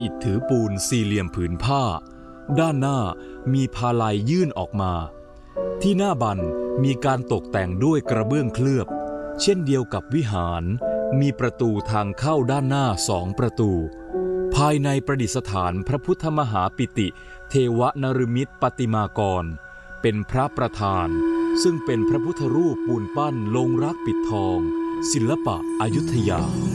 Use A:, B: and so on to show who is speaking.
A: อิฐถือปูนสี่เหลี่ยมผืนผ้าด้านหน้ามีพาลัยยื่นออกมาที่หน้าบันมีการตกแต่งด้วยกระเบื้องเคลือบเช่นเดียวกับวิหารมีประตูทางเข้าด้านหน้า2 ประตูภายในประดิษฐานพระพุทธมหาปิติเทวนฤมิตปฏิมากรเป็นพระประธานซึ่งเป็นพระพุทธรูปปูนปั้นลงรักปิดทองศิลปะอยุธยา